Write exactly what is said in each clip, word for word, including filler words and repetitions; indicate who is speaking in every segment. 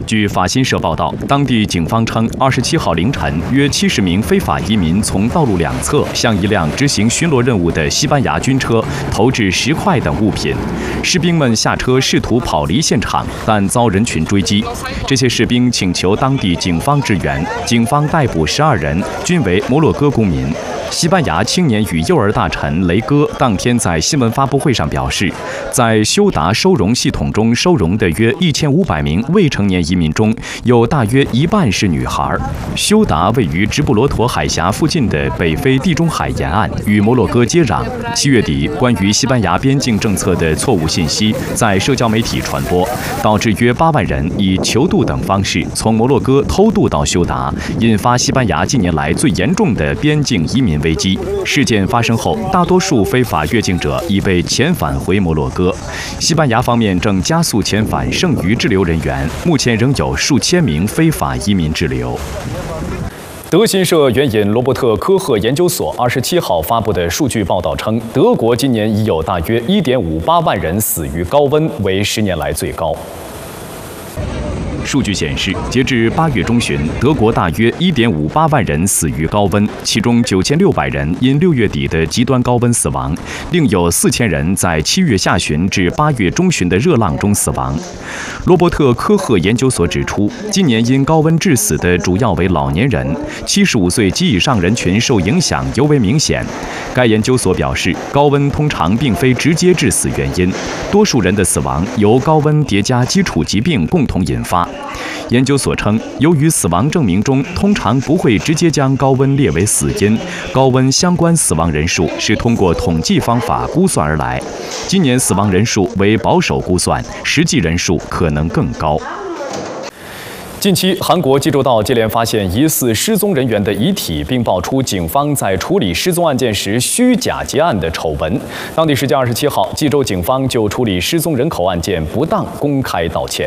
Speaker 1: 据法新社报道，当地警方称，二十七号凌晨，约七十名非法移民从道路两侧向一辆执行巡逻任务的西班牙军车投掷石块等物品。士兵们下车试图跑离现场，但遭人群追击。这些士兵请求当地警方支援，警方逮捕十二人，均为摩洛哥公民。西班牙青年与幼儿大臣雷戈当天在新闻发布会上表示，在休达收容系统中收容的约一千五百名未成年移民中，有大约一半是女孩。休达位于直布罗陀海峡附近的北非地中海沿岸，与摩洛哥接壤。七月底，关于西班牙边境政策的错误信息在社交媒体传播，导致约八万人以囚渡等方式从摩洛哥偷渡到休达，引发西班牙近年来最严重的边境移民危机。事件发生后，大多数非法越境者已被遣返回摩洛哥。西班牙方面正加速遣返剩余滞留人员，目前仍有数千名非法移民滞留。德新社援引罗伯特科赫研究所二十七号发布的数据报道称，德国今年已有大约一点五八万人死于高温，为十年来最高。数据显示，截至八月中旬，德国大约一点五八万人死于高温，其中九千六百人因六月底的极端高温死亡，另有四千人在七月下旬至八月中旬的热浪中死亡。罗伯特科赫研究所指出，今年因高温致死的主要为老年人，七十五岁及以上人群受影响尤为明显。该研究所表示，高温通常并非直接致死原因，多数人的死亡由高温叠加基础疾病共同引发。研究所称，由于死亡证明中通常不会直接将高温列为死因，高温相关死亡人数是通过统计方法估算而来。今年死亡人数为保守估算，实际人数可能更高。近期，韩国济州岛接连发现疑似失踪人员的遗体，并爆出警方在处理失踪案件时虚假结案的丑闻。当地时间二十七号，济州警方就处理失踪人口案件不当公开道歉。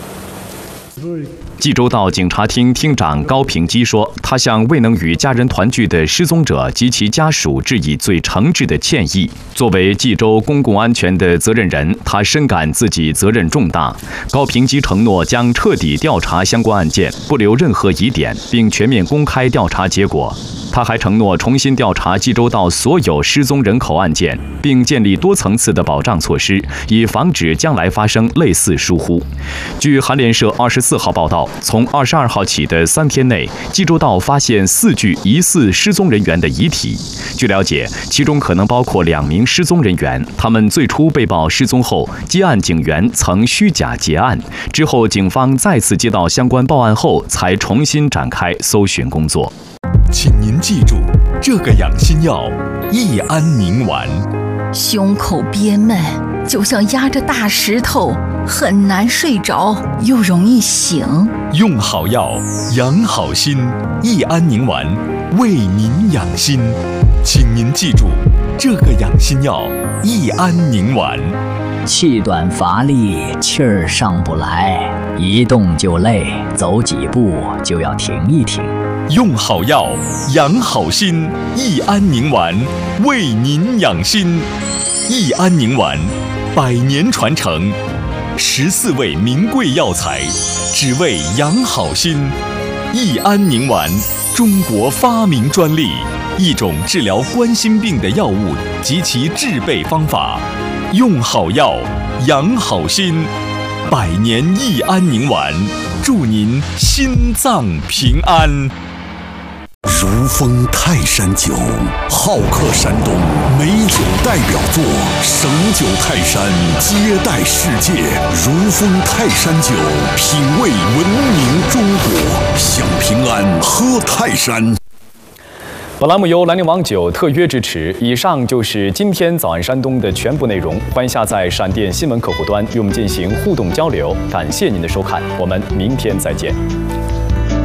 Speaker 1: 济州道警察厅厅长高平基说，他向未能与家人团聚的失踪者及其家属致以最诚挚的歉意。作为济州公共安全的责任人，他深感自己责任重大。高平基承诺将彻底调查相关案件，不留任何疑点，并全面公开调查结果。他还承诺重新调查济州道所有失踪人口案件，并建立多层次的保障措施，以防止将来发生类似疏忽。据韩联社二十四号报道，从二十二号起的三天内，济州道发现四具疑似失踪人员的遗体。据了解，其中可能包括两名失踪人员，他们最初被曝失踪后，接案警员曾虚假结案，之后警方再次接到相关报案后，才重新展开搜寻工作。
Speaker 2: 请您记住，这个养心药益安宁丸。
Speaker 3: 胸口憋闷，就像压着大石头，很难睡着，又容易醒。
Speaker 2: 用好药，养好心。益安宁丸为您养心。请您记住，这个养心药益安宁丸。
Speaker 4: 气短乏力，气儿上不来，一动就累，走几步就要停一停。
Speaker 2: 用好药，养好心。益安宁丸为您养心。益安宁丸，百年传承，十四味名贵药材，只为养好心。益安宁丸，中国发明专利，一种治疗冠心病的药物及其制备方法。用好药，养好心。百年益安宁丸，祝您心脏平安。
Speaker 5: 如风泰山酒，好客山东，美酒代表作，省酒泰山，接待世界。如风泰山酒，品味文明中国，享平安，喝泰山。
Speaker 1: 本栏目由兰陵王酒特约支持。以上就是今天早安山东的全部内容，欢迎下载闪电新闻客户端与我们进行互动交流。感谢您的收看，我们明天再见。